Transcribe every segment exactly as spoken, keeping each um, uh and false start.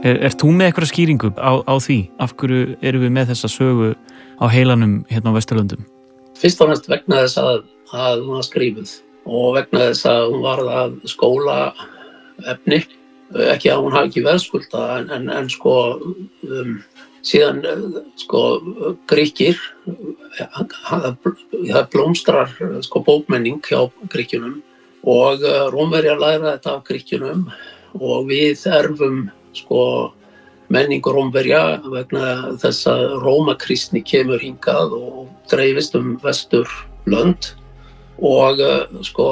Er, ert þú með eitthvað skýringu á, á því? Af hverju erum við með þessa sögu á heilanum hérna á Vesturlöndum? Fyrst og næst vegna þess að, að hún var skrifuð og vegna þess að hún var að skóla efni, ekki að hún hafi ekki verðskulda en, en, en sko um, síðan sko Grikkir, það blómstrar sko bókmenning hjá Grikkjunum og Rómverjar læra þetta af Grikkjunum og við erfum sko menningu Rómverja vegna þess að Rómakristni kemur hingað og dreifist um Vesturlönd og sko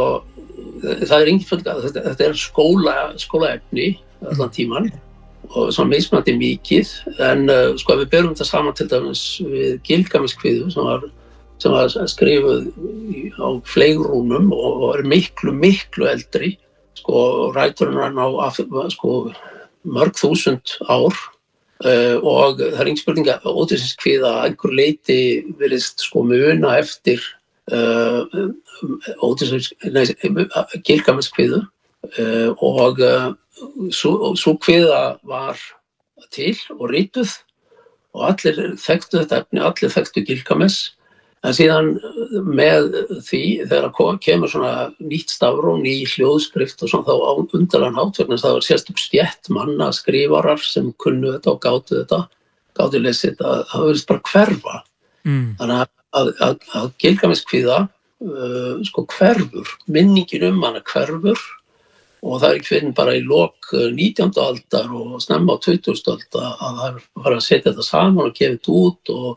það er engin fullt að þetta, þetta er skóla, skólaefni allan tíman og svona mismunandi mikið en uh, sko við berum þetta saman til dæmis við Gilgamesh-kviðu sem var, sem var skrifuð á fleigrúnum og er miklu, miklu eldri sko ræturinn á sko mörg þúsund ár uh, og það er engin spurning að Ódysseifskviða að einhver leyti virðist sko muna eftir uh, Ódysseifs, nei, Gilgamesh-kviðu uh, og uh, Sú, sú kviða var til og rituð og allir þekktu þetta efni, allir þekktu Gilgamesh en síðan með því þegar kemur svona nýtt stafrón í hljóðskrift og svona þá á undarlegan hátt vegna þess að það var sérstök stétt manna skrifarar sem kunnu þetta og gátu þetta, gátu lesið þetta, það verðist bara hverfa. Mm. Þannig að, að, að Gilgamesh kviða uh, sko hverfur, minningin um hana hverfur og það er ekki fyrir bara í lok nítjándu aldar og snemma á tuttugustu aldar að það var að setja þetta saman og gefa þetta út og,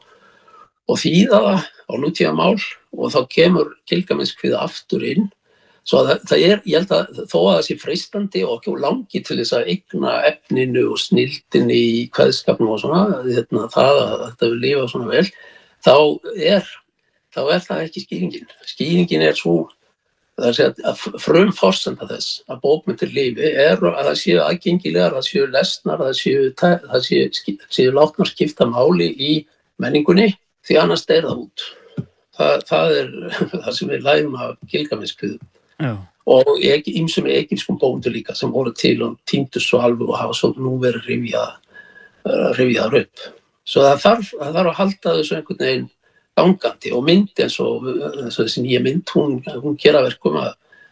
og þýða það á nútímamál og þá kemur Gilgamesh-kviða aftur inn. Svo að það, það er, ég held að þó að það sé freistandi og ekki langi til þess að eigna efninu og snildinni í kveðskapnum og svona, hérna, það að þetta vil lifa svona vel, þá er, þá er það ekki skýringin. Skýringin er svo Það er að, að frumforsenda þess að bókmenntir lifi er að það séu aðgengilegar, það séu lesnar, það séu, það séu, séu látnar skipta máli í menningunni því annars deyr það út. Það, það er það sem við lærum af Gilgamesh-kviðu. Já. Og ýmsum egypskum bókmenntum líka sem voru til og týndust svo alveg og hafa svo nú verið rifjað, rifjaðar upp. Svo það þarf, það þarf að halda þessu einhvern veginn gangandi og mynd eins og, eins og þessi nýja mynd, hún, hún gera verkum að,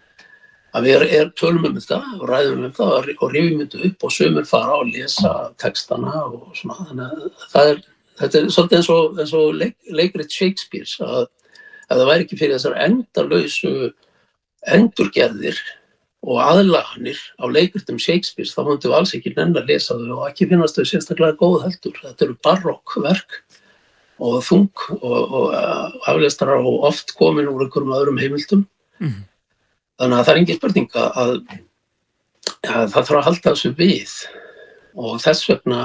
að við er, er tölum um þetta og ræðum um þetta og, og rifjum þetta upp og sumir fara og lesa textana og svona. Þannig að það er, þetta er svolítið eins og, eins og leik, leikrit Shakespeares að ef það væri ekki fyrir þessar endalausu endurgerðir og aðlaganir á leikritum Shakespeares þá myndum við alls ekki nenn að lesa þau og ekki finnast þau sérstaklega góð heldur. Þetta eru barokkverk og þung og, og aflestrar og oft komin úr einhverjum öðrum heimildum. Mm. Þannig að það er engin spurning að, að það þarf að halda þessu við og þess vegna